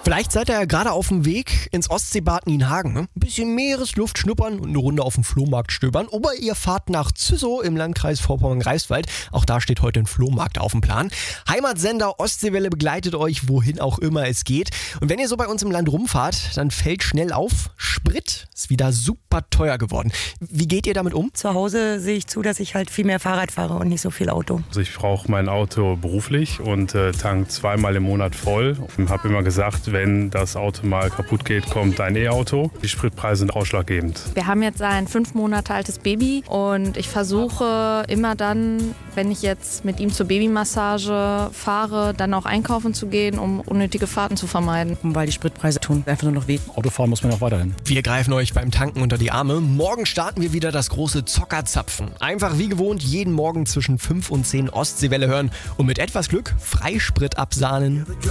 Vielleicht seid ihr ja gerade auf dem Weg ins Ostseebad Nienhagen. Ne? Ein bisschen Meeresluft schnuppern und eine Runde auf dem Flohmarkt stöbern. Oder ihr fahrt nach Züssow im Landkreis Vorpommern-Greifswald. Auch da steht heute ein Flohmarkt auf dem Plan. Heimatsender Ostseewelle begleitet euch, wohin auch immer es geht. Und wenn ihr so bei uns im Land rumfahrt, dann fällt schnell auf, Sprit ist wieder super teuer geworden. Wie geht ihr damit um? Zu Hause sehe ich zu, dass ich halt viel mehr Fahrrad fahre und nicht so viel Auto. Also ich brauche mein Auto beruflich und tank 2-mal im Monat voll. Ich habe immer gesagt, wenn das Auto mal kaputt geht, kommt ein E-Auto. Die Spritpreise sind ausschlaggebend. Wir haben jetzt ein 5 Monate altes Baby und ich versuche immer dann, wenn ich jetzt mit ihm zur Babymassage fahre, dann auch einkaufen zu gehen, um unnötige Fahrten zu vermeiden. Weil die Spritpreise tun einfach nur noch weh. Autofahren muss man ja auch weiterhin. Wir greifen euch beim Tanken unter die Arme. Morgen starten wir wieder das große Zockerzapfen. Einfach wie gewohnt jeden Morgen zwischen 5 und 10 Ostseewelle hören und mit etwas Glück Freisprit absahnen.